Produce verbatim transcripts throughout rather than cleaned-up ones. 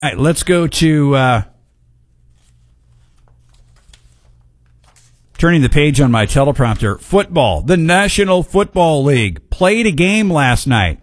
All right, let's go to uh, turning the page on my teleprompter. Football. The National Football League played a game last night.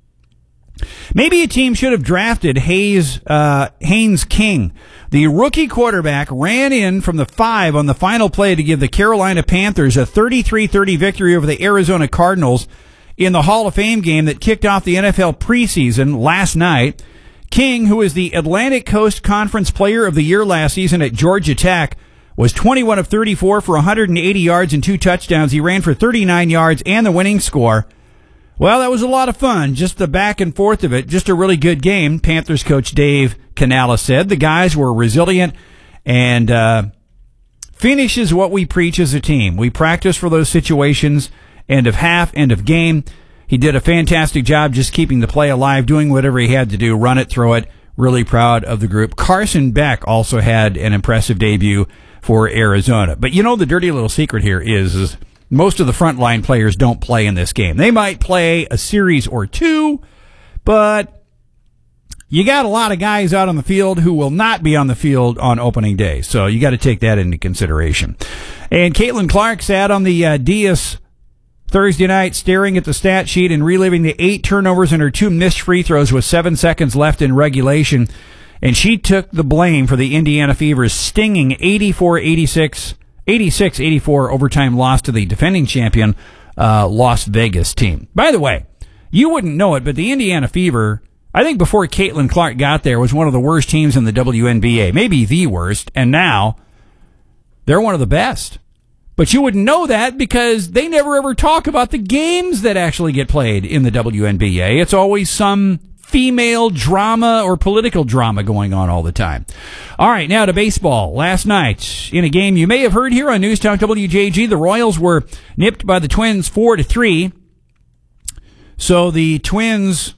Maybe a team should have drafted Hayes, uh, Haynes King. The rookie quarterback ran in from the five on the final play to give the Carolina Panthers a thirty-three thirty victory over the Arizona Cardinals in the Hall of Fame game that kicked off the N F L preseason last night. King, who is the Atlantic Coast Conference Player of the Year last season at Georgia Tech, was twenty-one of thirty-four for one hundred eighty yards and two touchdowns. He ran for thirty-nine yards and the winning score. Well, that was a lot of fun, just the back and forth of it. Just a really good game, Panthers coach Dave Canales said. The guys were resilient, and uh, finish is what we preach as a team. We practice for those situations, end of half, end of game. He did a fantastic job just keeping the play alive, doing whatever he had to do, run it, throw it. Really proud of the group. Carson Beck also had an impressive debut for Arizona. But you know, the dirty little secret here is, is most of the frontline players don't play in this game. They might play a series or two, but you got a lot of guys out on the field who will not be on the field on opening day. So you got to take that into consideration. And Caitlin Clark sat on the uh, Diaz Thursday night, staring at the stat sheet and reliving the eight turnovers and her two missed free throws with seven seconds left in regulation. And she took the blame for the Indiana Fever's stinging eighty-four eighty-six, eighty-six eighty-four overtime loss to the defending champion uh, Las Vegas team. By the way, you wouldn't know it, but the Indiana Fever, I think before Caitlin Clark got there, was one of the worst teams in the W N B A, maybe the worst, and now they're one of the best. But you wouldn't know that because they never ever talk about the games that actually get played in the W N B A. It's always some female drama or political drama going on all the time. All right, now to baseball. Last night, in a game you may have heard here on News Talk W J G, the Royals were nipped by the Twins four to three. So the Twins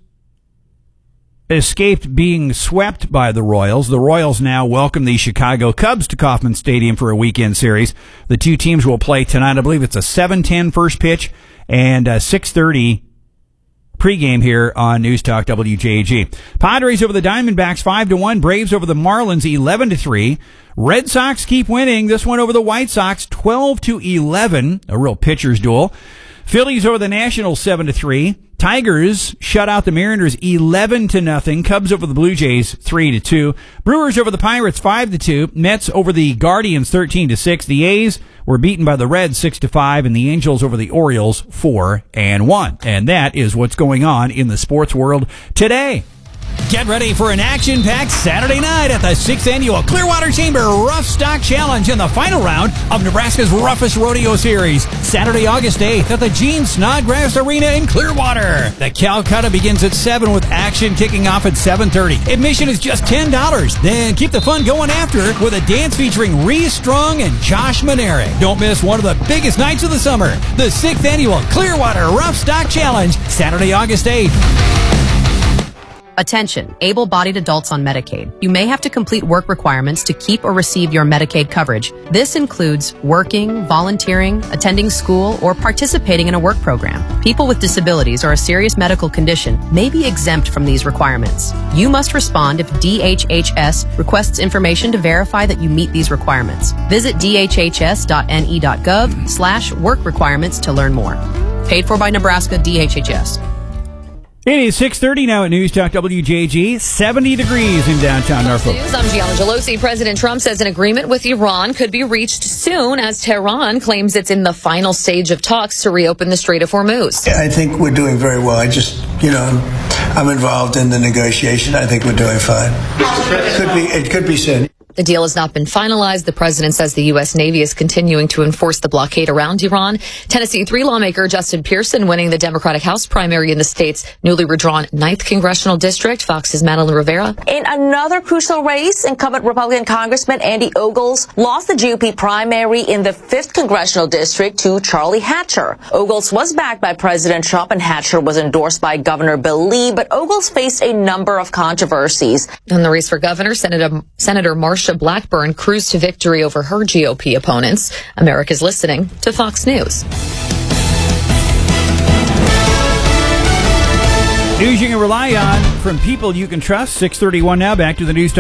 escaped being swept by the Royals. The Royals now welcome the Chicago Cubs to Kauffman Stadium for a weekend series. The two teams will play tonight. I believe it's a seven ten first pitch and a six thirty pregame here on News Talk W J G. Padres over the Diamondbacks five to one. Braves over the Marlins eleven to three. Red Sox keep winning. This one over the White Sox twelve to eleven. A real pitcher's duel. Phillies over the Nationals seven to three. Tigers shut out the Mariners eleven to nothing. Cubs over the Blue Jays three to two. Brewers over the Pirates five to two. Mets over the Guardians thirteen to six. The A's were beaten by the Reds six to five, and the Angels over the Orioles four and one. And that is what's going on in the sports world today. Get ready for an action-packed Saturday night at the sixth Annual Clearwater Chamber Rough Stock Challenge in the final round of Nebraska's Roughest Rodeo Series. Saturday, August eighth at the Gene Snodgrass Arena in Clearwater. The Calcutta begins at seven with action kicking off at seven thirty. Admission is just ten dollars. Then keep the fun going after with a dance featuring Reese Strong and Josh Manerick. Don't miss one of the biggest nights of the summer. The sixth Annual Clearwater Rough Stock Challenge, Saturday, August eighth. Attention, able-bodied adults on Medicaid. You may have to complete work requirements to keep or receive your Medicaid coverage. This includes working, volunteering, attending school, or participating in a work program. People with disabilities or a serious medical condition may be exempt from these requirements. You must respond if D H H S requests information to verify that you meet these requirements. Visit d h h s dot n e dot gov slash work requirements to learn more. Paid for by Nebraska D H H S. It is six thirty now at News Talk W J G, seventy degrees in downtown Norfolk. News, I'm Gianna Gelosi. President Trump says an agreement with Iran could be reached soon as Tehran claims it's in the final stage of talks to reopen the Strait of Hormuz. I think we're doing very well. I just, you know, I'm, I'm involved in the negotiation. I think we're doing fine. It could be, it could be soon. The deal has not been finalized. The president says the U S. Navy is continuing to enforce the blockade around Iran. Tennessee three lawmaker Justin Pearson winning the Democratic House primary in the state's newly redrawn ninth Congressional District. Fox's Madeline Rivera. In another crucial race, incumbent Republican Congressman Andy Ogles lost the G O P primary in the fifth Congressional District to Charlie Hatcher. Ogles was backed by President Trump and Hatcher was endorsed by Governor Bill Lee, but Ogles faced a number of controversies. In the race for governor, Senator, Senator Marsha Blackburn cruised to victory over her G O P opponents. America's listening to Fox News. News you can rely on from people you can trust. six thirty-one now. Back to the news.